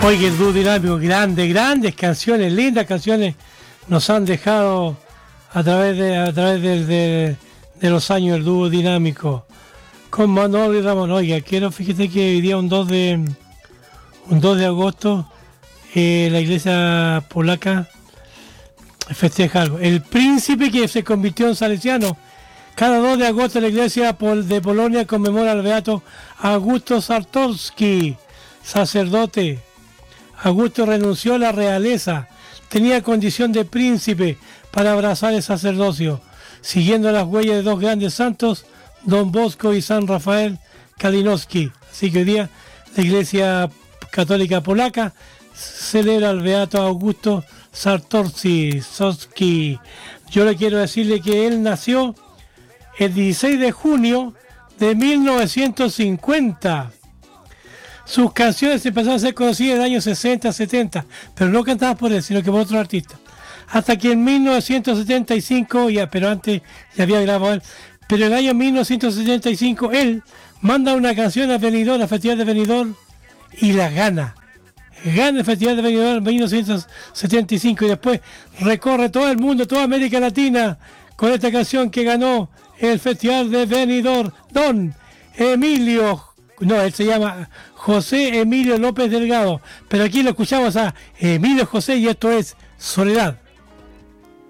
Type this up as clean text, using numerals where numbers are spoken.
Oye, el dúo dinámico, grandes canciones, lindas canciones nos han dejado a través de los años el dúo dinámico. Con Manolo y Ramón. Oiga, fíjate que hoy día un 2 de agosto la iglesia polaca festeja algo. El príncipe que se convirtió en salesiano. Cada 2 de agosto la iglesia de Polonia conmemora al beato Augusto Sartorski, sacerdote. Augusto renunció a la realeza, tenía condición de príncipe para abrazar el sacerdocio, siguiendo las huellas de dos grandes santos, Don Bosco y San Rafael Kalinowski. Así que hoy día la Iglesia Católica Polaca celebra al beato Augusto Sartorski. Yo le quiero decirle que él nació el 16 de junio de 1950. Sus canciones empezaron a ser conocidas en los años 60, 70, pero no cantadas por él, sino que por otros artistas. Hasta que en 1975, pero antes ya había grabado él, pero en el año 1975 él manda una canción a Benidorm, al Festival de Benidorm, y la gana. Gana el Festival de Benidorm en 1975 y después recorre todo el mundo, toda América Latina, con esta canción que ganó el Festival de Benidorm. Él se llama José Emilio López Delgado, pero aquí lo escuchamos a Emilio José y esto es Soledad.